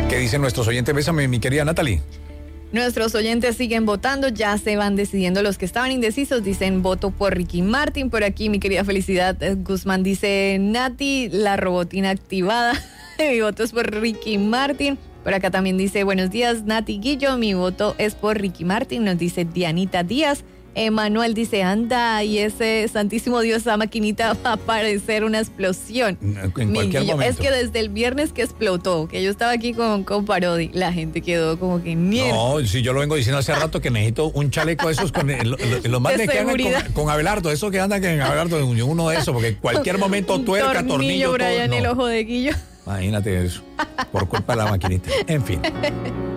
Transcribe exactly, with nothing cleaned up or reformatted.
¿Qué dicen nuestros oyentes? Bésame, mi querida Natalie. Nuestros oyentes siguen votando, ya se van decidiendo. Los que estaban indecisos dicen voto por Ricky Martin. Por aquí mi querida Felicidad Guzmán dice Nati, la robotina activada. Mi voto es por Ricky Martin. Por acá también dice buenos días Nati Guillo, mi voto es por Ricky Martin. Nos dice Dianita Díaz. Emanuel dice, anda, y ese santísimo Dios, esa maquinita va a parecer una explosión. En cualquier momento. Es que desde el viernes que explotó, que yo estaba aquí con, con Parodi, la gente quedó como que mierda. No, si yo lo vengo diciendo hace rato que necesito un chaleco de esos con los más de que andan con, con Abelardo, esos que andan con Abelardo, uno de esos, porque en cualquier momento tuerca, tornillo, tornillo por allá en no. el ojo de Guillo. Imagínate eso, por culpa de la maquinita. En fin.